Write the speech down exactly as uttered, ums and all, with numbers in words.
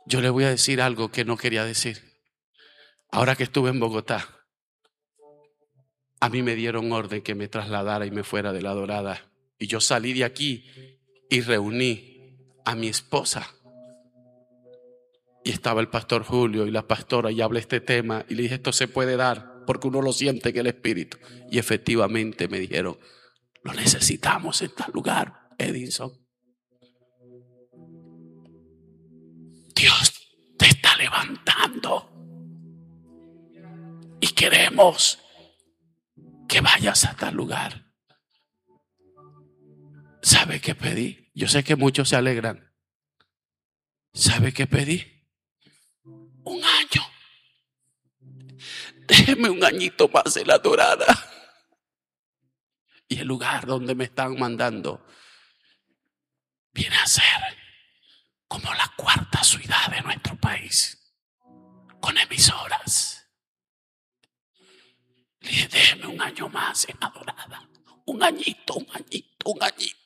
Yo le voy a decir algo que no quería decir. Ahora que estuve en Bogotá, a mí me dieron orden que me trasladara y me fuera de La Dorada. Y yo salí de aquí y reuní a mi esposa. Y estaba el pastor Julio y la pastora y hablé este tema. Y le dije, esto se puede dar porque uno lo siente en el espíritu. Y efectivamente me dijeron, lo necesitamos en tal lugar, Edinson. Dios te está levantando. Y queremos que vayas a tal lugar. ¿Sabe qué pedí? Yo sé que muchos se alegran. ¿Sabe qué pedí? Un año. Déjeme un añito más en La Dorada. Y el lugar donde me están mandando viene a ser como la cuarta ciudad de nuestro país, con emisoras. Le dije, déjeme un año más en La Dorada. Un añito, un añito, un añito.